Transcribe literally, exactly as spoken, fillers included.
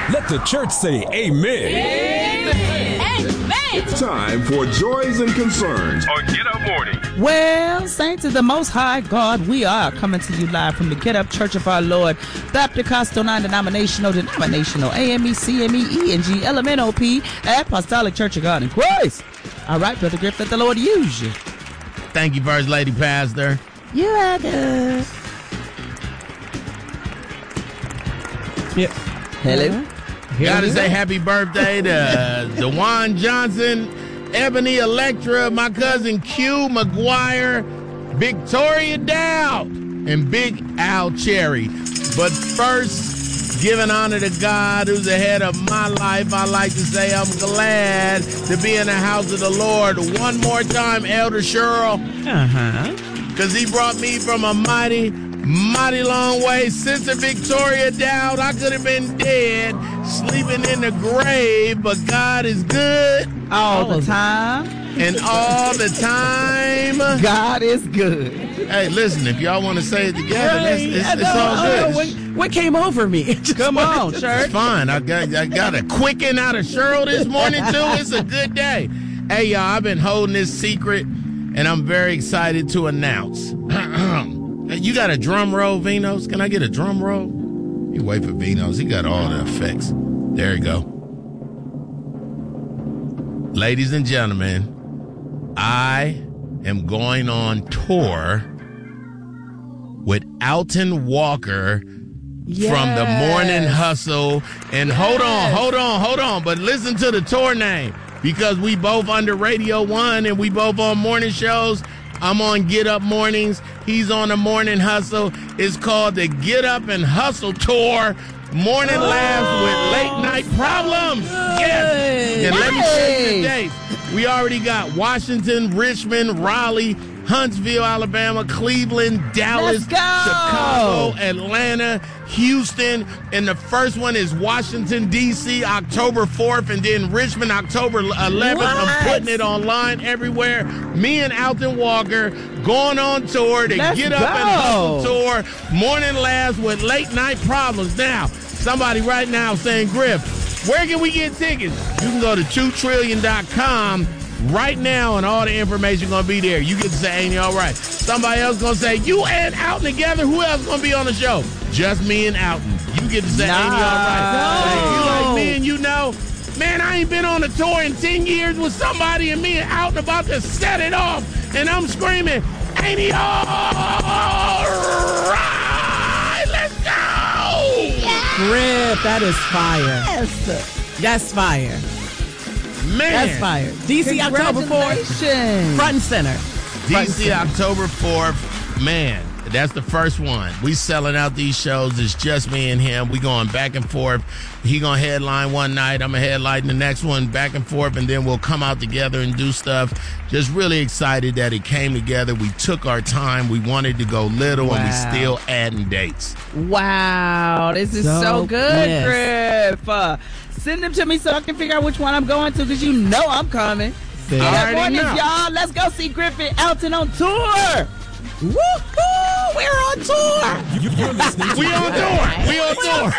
Let the church say amen. Amen. Amen. It's time for Joys and Concerns on Get Up Morning. Well, saints of the Most High God, we are coming to you live from the Get Up Church of Our Lord, Baptist Coastal Non-Denominational, Denominational, A M E, C M E, E N G, L M N O P, Apostolic Church of God in Christ. All right, Brother Griff, let the Lord use you. Thank you, First Lady Pastor. You are good. Yeah. Hello. Uh-huh. Gotta say happy birthday to DeJuan Johnson, Ebony Electra, my cousin Q McGuire, Victoria Dowd, and Big Al Cherry. But first, giving honor to God who's ahead of my life, I like to say I'm glad to be in the house of the Lord one more time, Elder Cheryl. Uh-huh. Because he brought me from a mighty, mighty long way. Sister Victoria Dowd, I could have been dead, sleeping in the grave, but God is good. All the time. And all the time. God is good. Hey, listen, if y'all want to say it together, Right. it's, it's, it's I know, all I good. know. What, what came over me? Come on, church. It's fine. I got, I got a quicken out of Cheryl this morning, too. It's a good day. Hey, y'all, I've been holding this secret, and I'm very excited to announce. You got a drum roll, Vinos? Can I get a drum roll? You wait for Vinos. He got all the effects. There you go. Ladies and gentlemen, I am going on tour with Alton Walker Yes. from the Morning Hustle. And Yes. hold on, hold on, hold on. But listen to the tour name, because we both under Radio One and we both on morning shows. I'm on Get Up Mornings. He's on the Morning Hustle. It's called the Get Up and Hustle Tour. Morning oh, Laughs with Late Night Problems. Good. Yes. And let me tell you the Hey. dates. We already got Washington, Richmond, Raleigh, Huntsville, Alabama, Cleveland, Dallas, Let's go. Chicago, Atlanta, Houston, and the first one is Washington, D C, October fourth, and then Richmond, October eleventh. What? I'm putting it online everywhere. Me and Alton Walker going on tour, the Let's Get Up go. and Hustle tour, Morning Laughs with Late Night Problems. Now, somebody right now saying, Griff, where can we get tickets? You can go to two trillion dot com right now, and all the information going to be there. You get to say, ain't it all right? Somebody else going to say, you and Alton together? Who else going to be on the show? Just me and Alton. You get to say, Nah. ain't it all right? No. If you like me and you know, man, I ain't been on a tour in ten years with somebody, and me and Alton about to set it off, and I'm screaming, ain't it all right? Let's go! Griff, that is fire. Yes. That's fire. Man. That's fire. D C October fourth. Congratulations. Front and center. D C October fourth, man, that's the first one. We selling out these shows. It's just me and him. We going back and forth. He gonna headline one night. I'm gonna headline the next one, back and forth, and then we'll come out together and do stuff. Just really excited that it came together. We took our time. We wanted to go little, Wow. and we still adding dates. Wow, this is so, So good, yes. Griff. Uh, send them to me so I can figure out which one I'm going to, because you know I'm coming. See? I Good already morning, know. y'all. Let's go see Griff and Alton on tour. Woo-hoo! We're on tour. You're listening to We on tour. We on tour.